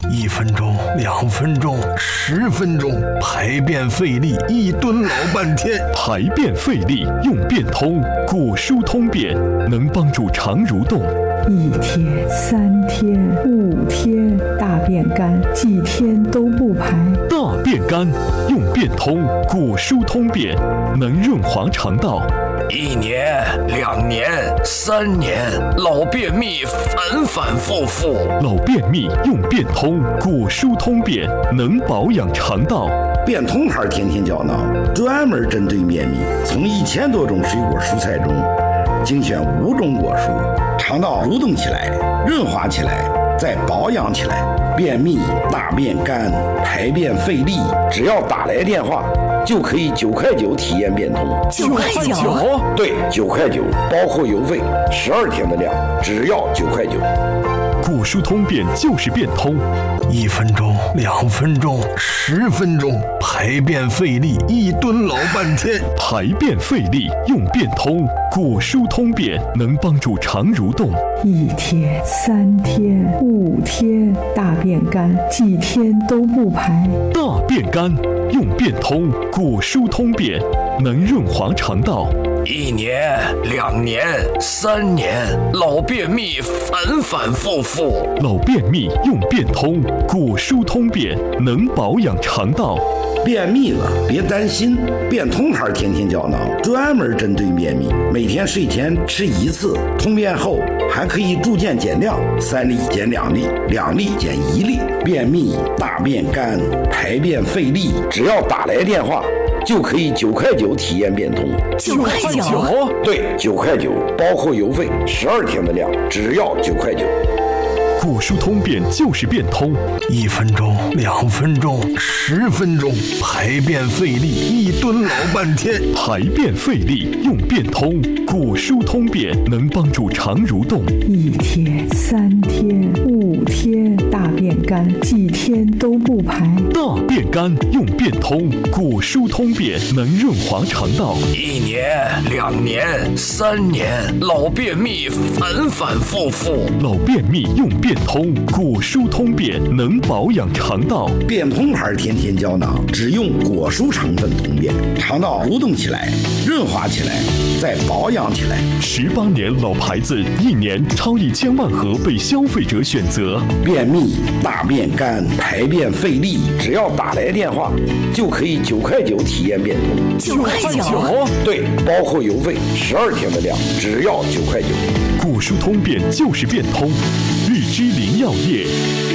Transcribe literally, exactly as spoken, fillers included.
一分钟、两分钟、十分钟，排便费力，一蹲老半天。 排便费力用便通，果蔬通便能帮助肠蠕动。 一天、三天、五天，大便干，几天都不排。 大便干用便通，果蔬通便能润滑肠道。 一年、两年、三年，老便秘反反复复。 老便秘用便通，果蔬通便能保养肠道。 便通牌天天胶囊专门针对便秘，从一千多种水果蔬菜中精选五种果蔬，肠道蠕动起来，润滑起来，再保养起来。便秘、大便干、排便费力，只要打来电话就可以九块九体验便通。 九块九？ 对，九块九，包括邮费，十二天的量，只要九块九。 果蔬通便就是便通， 一分钟、两分钟、十分钟，排便费力，一蹲老半天。 排便费力用便通，果蔬通便能帮助肠蠕动。 一天、三天、五天，大便干，几天都不排。 大便干用便通，果蔬通便能润滑肠道。 一年、两年、三年，老便秘反反复复。 老便秘用便通，果蔬通便能保养肠道。 便秘了别担心，便通牌天天胶囊专门针对便秘，每天睡前吃一次，通便后还可以逐渐减量，三粒减两粒，两粒减一粒。便秘、大便干、排便费力，只要打来电话就可以九块九体验便通。 九块九？ 对，九块九，包括邮费，十二天的量，只要九块九。 果蔬通便就是便通， 一分钟、两分钟、十分钟，排便费力，一蹲老半天。 排便费力用便通，果蔬通便能帮助肠蠕动。 一天、三天、五天，大便干，几天都不排。 大便干用便通，果蔬通便能润滑肠道。 一年、两年、三年，老便秘反反复复。 老便秘用便通，果蔬通便能保养肠道。 便通牌天天胶囊只用果蔬成分通便，肠道蠕动起来，润滑起来，再保养起来。 十八年老牌子，一年超一千万盒被消费者选择。 便秘、大便干、排便费力，只要打来电话就可以九块九体验便通。 九块九？ 对，包括邮费，十二天的量，只要九块九。 果蔬通便就是便通，日之林药业。